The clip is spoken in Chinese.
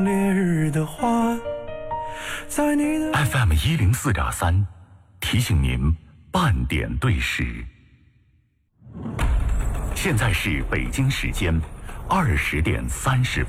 烈日的花，在你的 FM 104.3，提醒您半点对时。现在是北京时间20点30分。